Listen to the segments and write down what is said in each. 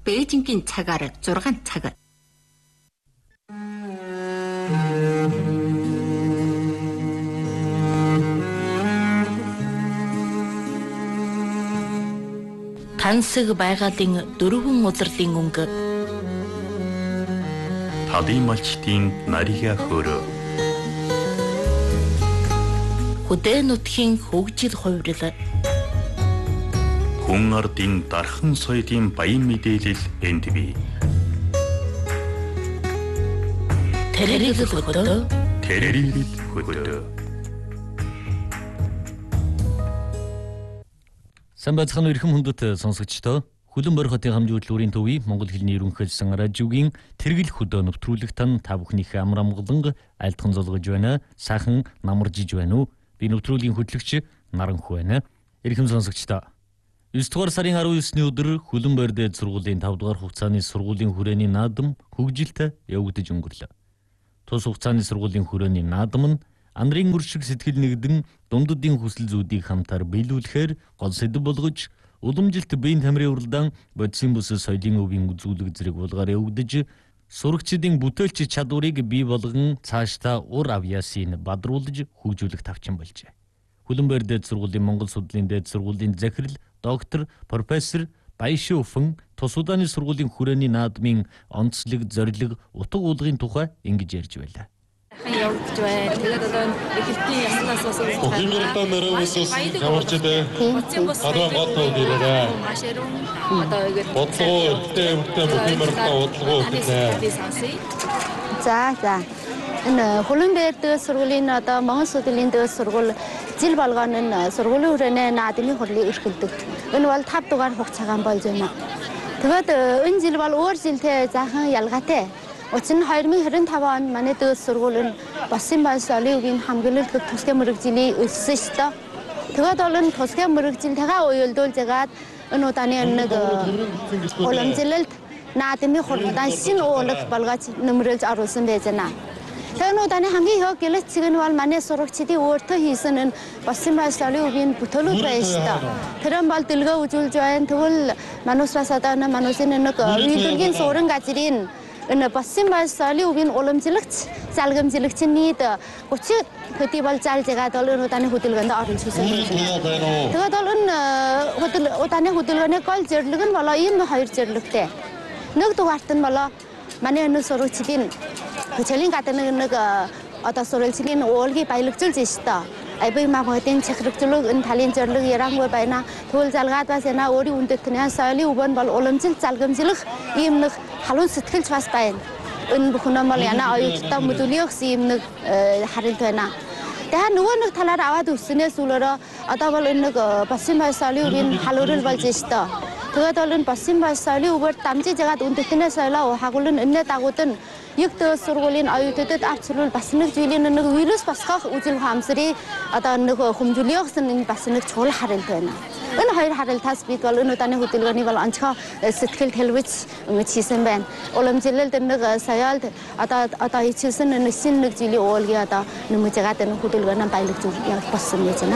Бээжингийн цагаар 6 цаг. Тансаг байгалийн 4 улирлын өнгө. Талын малчдын нарийн хөрөө. Хөдөө нутгийн хөгжил хувирал. Хүн ардын дархан соёлын баян мэдээлэл энд бий. Тэрэгэл хөдөө. Тэрэгэл хөдөө. Самбацхан өрхөм хүндэт сонсогчдоо Хүлэн Бор хотын хамжууллын төвийн Монгол хэлний ерөнхийлсөн радиогийн тэргэл хөдөө нэвтрүүлэг тань та бүхнийхээ амар амгалан айлтхан золгож байна. Сайхан намаржиж байна уу? Би нэвтрүүлгийн хөтлөгч Наранх байна. Эрхэм сонсогчдоо 9 дугаар сарын 19-ний өдөр Хүлэн Бор дээд сургуулийн 5 дугаар хугацааны сургуулийн хүрээний наадам хөгжилтэй явагдаж өнгөрлөө. Тус хугацааны сургуулийн хүрээний наадам нь Андрын мөршиг сэтгэл нэгдэн дунддын хүсэл зүүдийг хамтаар биелүүлэхээр гол сэдэв болгож уламжилт биеийн тамирын уралдаан бодисын бүс соёлын өвийн үзүүлэг зэрэг булгаар явагдаж сурагчдын бүтээлч чадварыг бий болгон цаашдаа ур авьяасыг бадруулж хөгжүүлэх тавчин болжээ. Хүлэн Бор дээд сургуулийн Монгол судлалын дээд сургуулийн захирал доктор профессор Баяшин Уфан тус удааны сургуулийн хүрээний наадмын онцлог зорилго утга уулгын тухай ингэж ярьж байлаа. явагдаж байна. Тэгээд одоо эхлэлтийн яснаас бас Химэрдэн нэрээс явж дээ. Одоо гол тоо дээрээ. Маш яруу одоо ингэж бодлого өртөө Химэрдэн бодлого гэдэг. За. Энэ Хүлэн Бор дээд сургуулийн одоо Монгол судлалын дээд сургууль жил болгоно энэ сургуулийн хүрээний наадмын хурлыг эрхэлдэг. Энэ бол 5 дугаар хугацаагаан болж байна. Тэгээд энэ жил бол өөр жилтэй заахан ялгаатай. Учир нь 2025 онд манай дээд сургууль нь Босын баян соёлын өвийн хамгаалалт тусгай мэргэжлийн өссөн шүү дээ. Тэгээд бол энэ тусгай мэргэжилтэйгээ уялдуулж ягаад энэ удааны нэг уламжлалт наадмын хурлаа шинэ уулаг болгож нэмрэлж оруулсан байж байна. Тэгээд удааны хамгийн их гэлэцэг нь бол манай сурагчдын өөртөө хийсэн энэ Босын баян соёлын өвийн бүтээлүүд байна шүү дээ. Тэр нь бол дэлгөө үзүүлж байна. Тэгвэл манусраас одоо манусын нэг үйлдвэрийн суурин газрын энэ Босын баян соёлын өвийн уламжлагч залгамжлагчийн нийт 30 төдий бол заалж ягаад бол энэ удааны хөдөлгөөнд оруулж хийсэн юм. Тэгээд бол энэ удааны хөдөлгөөний гол зорилго нь болоо энэ хоёр зорилготой. Нэг дугаарт нь болоо манай энэ сурагчдын хичээлийн гадна нэг одоо сурвалжлагын уулгийг баялагжуулж байна. Айбыг магадын чахрагчлог энэ талын зорилго ярангүй байна. Тэгвэл залгаад бас яна өөрийн үндэтгэн соёлын өвөн бол уламжлалт залгамжлах ийм нэг халуун сэтгэлж бас байна. Энэ бүхэн бол яна оюуттай мөдөлөх ийм нэг харилт байна. Тэгэхээр нөгөө нэг талаар аваад өснөөс үлээрээ одоо бол энэ нэг Босын баян соёлын өвийн халуурал болж байна. Тэгээд бол энэ Босын баян соёлын өвөөр дамжиж ягаад үндэтгэн соёлоо хагуулн энэ дагууд нь яг дээд сургуулийн оюутнуудад авчрал бас нэг зүйлийн нэг вирус босгох үйл хамсрыг одоо нэг хэмжүүлэхсэн энэ бас нэг чухал харилт байна. Энэ хоёр харилтаас бид бол энэ удааны хөдөлгөөний бол онцгой сэтгэл хэлбэж ингэж хийсэн байна. Уламжлалт нэг соёлд одоо хийсэн нэг шинэ нэг жилийн уулгийн одоо нэмж ягаад энэ хөдөлгөөнөө баялагжуулж болсон гэж байна.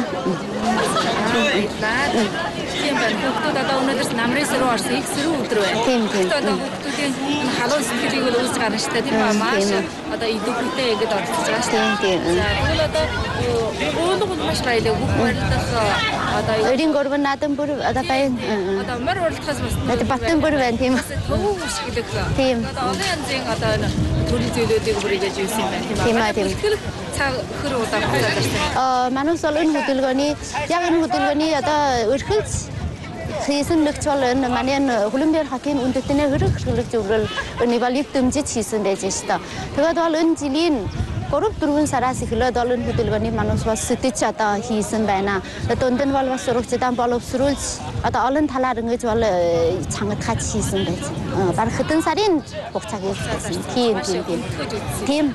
Тийм байна. Хүүхдүүд одоо өнөөдөр намрын сэрүү орсон их сэрүү өдөр байна. Тийм. Одоо хүүхдүүдийн халуун сэтгэлийг бол үүсгэж гарна шүү дээ. Тийм ба маш одоо идэвхтэй ингэж оролцож байгаа шүү дээ. Тийм. За тэгвэл одоо өөрөөр маш баялаг бүх барилдах одоо өрийн гурван наадам бүр одоо баян одоо мөр уралдахаас бас батан бүр байна тийм. Төвөг ашиглах. Тийм. Одоо олон янзын одоо төрлийн зүйлүүдийг бүр ингэж юусэн юм байна. Тийм аа тийм. Цаг хөр удаа хугацаанд манус бол энэ хөдөлгөөний яг энэ хөдөлгөөний одоо өрхөлж хийсэн нэг чул энэ манай Хүлэн Бор хотын үндэстний хөрөг зөвлөл нивалив дэмжиж хийсэн байж байна. Тэгээд бол энэ жилийн 3-4 сараас эхлээд бол энэ хөдөлгөөний манус бас сэтгэж одоо хийсэн байна. Дунд нь бол бас сурагчдаа боловсруулж одоо олон талаар ингэж бол чангадгаж хийсэн байж. Бараг хэдэн сарын хугацааг явуулсан. Тийм.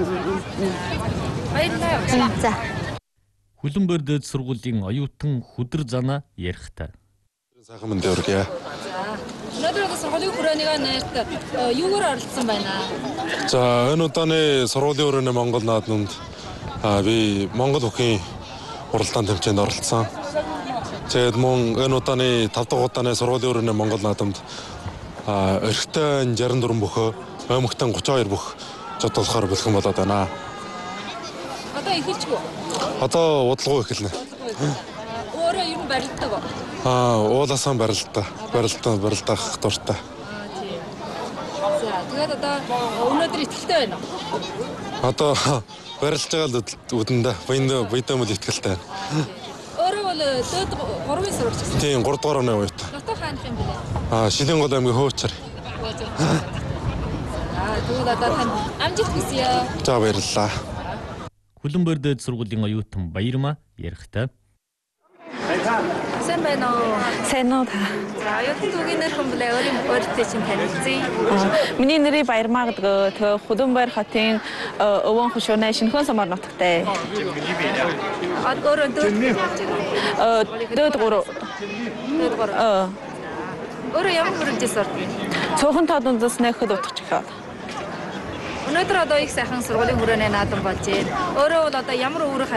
Баярлалаа. За. Хүлэн Бор дээд сургуулийн оюутан хүдэр занаа ярихтай. Сайхан мэндэ өргөе. Өнөөдөр сургуулийн хүрээнийг нэрт юугаар оролцсон байна? За энэ удааны сургуулийн хүрээний Монгол наадманд би Монгол бүхийн уралдаан тэмцээнд оролцсон. Тэгээд мөн энэ удааны 5 дахь удааны сургуулийн хүрээний Монгол наадамд Эрэгтэй 64 бөхөө, аймагтан 32 бүх жотолохоор бэлхэн болоод байна. Одоо эхэлчихв. Одоо удалгүй эхэлнэ. Өөрөө ер нь барилддаг. Уулаасаа барилдах дуртай. За тэгээд одоо өнөөдөр ихтэй байна. Одоо барилж байгаа л үдэндээ буйдамал ихтэй байна. Өөрөө бол дээд 3-ын сурагч гэсэн. Тийм 3 дугаар оны үед. Лото хаанх юм бэлээ. Шилэнгол аймгийн Хөөчөр. Тэгвэл одоо тань амжилт хүсье. За баярлалаа. Хүлэмбэр дээд сургуулийн оюутан Баярмаа ярихтай. Сайн байна уу? Сайн уу та. За оюутан түүгийн нэр хүн блэ өөртөө чинь танилцъя. Миний нэрийг Баярмаа гэдэг. Тэгээ Хүлэмбэр хотын Өвөн хошууны Шинхэн сумар нутагтай. Өөрөө дээд явж байгаа. Дээд 3. Өөрөө ямар мөрөжөөс ордно? Цөөхөн тод үндэснээ хэд утгач ихэ. Өнөөдөр одоо их сайхан сургуулийн хүрээний наадам болж байна. Өөрөө бол одоо ямар өвөр